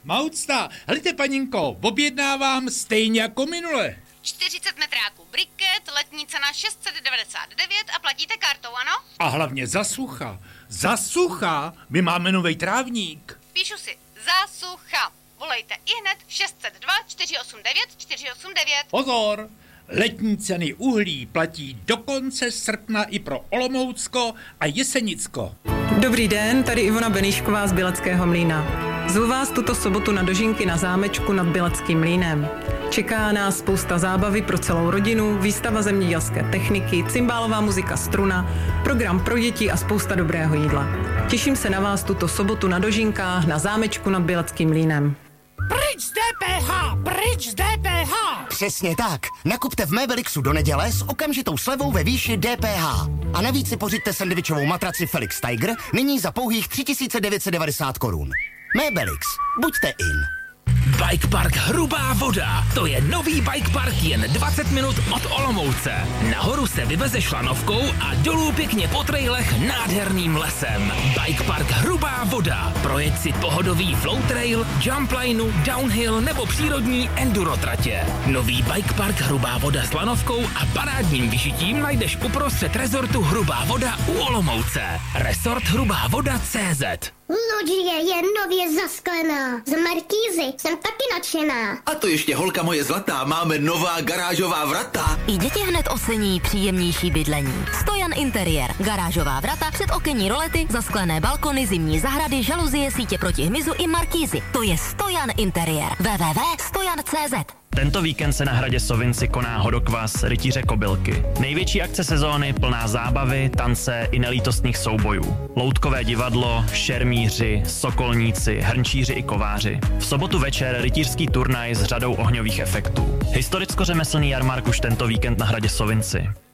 Maucta, helejte paninko, objednávám stejně jako minule. 40 metráků briket, letní cena 699 a platíte kartou, ano? A hlavně za sucha, my máme novej trávník. Píšu si, za sucha. Volejte ihned 602 489 489. Pozor, letní ceny uhlí platí do konce srpna i pro Olomoucko a Jesenicko. Dobrý den, tady Ivona Benýšková z Běleckého mlýna. Zvu vás tuto sobotu na dožinky na zámečku nad Běleckým mlýnem. Čeká nás spousta zábavy pro celou rodinu, výstava zemědělské techniky, cymbálová muzika struna, program pro děti a spousta dobrého jídla. Těším se na vás tuto sobotu na dožinkách na zámečku nad Běleckým mlýnem. Pryč z DPH! Pryč z DPH! Přesně tak. Nakupte v Mébelixu do neděle s okamžitou slevou ve výši DPH. A navíc si pořiďte sendvičovou matraci Felix Tiger nyní za pouhých 3990 korun. Mébelix. Buďte in. Bike Park Hrubá Voda. To je nový bike park jen 20 minut od Olomouce. Nahoru se vyveze šlanovkou a dolů pěkně po trailech nádherným lesem. Bike Park Hrubá Voda. Projeď si pohodový flow trail, jump lineu, downhill nebo přírodní enduro tratě. Nový Bike Park Hrubá Voda s lanovkou a parádním vyžitím najdeš uprostřed rezortu Hrubá Voda u Olomouce. Resort Hrubá Voda.cz. Loďie je nově zasklená. Z Markízy jsem taky nadšená. A to ještě holka moje zlatá, máme nová garážová vrata. I děti hned ocení příjemnější bydlení. Stojan Interiér. Garážová vrata, předokenní rolety, zasklené balkony, zimní zahrady, žaluzie, sítě proti hmyzu i markízy. To je Stojan Interiér. www.stojan.cz. Tento víkend se na hradě Sovinci koná hodokvas Rytíře kobylky. Největší akce sezóny plná zábavy, tance i nelítostných soubojů. Loutkové divadlo, šermíři, sokolníci, hrnčíři i kováři. V sobotu večer rytířský turnaj s řadou ohňových efektů. Historicko-řemeslný jarmark už tento víkend na hradě Sovinci.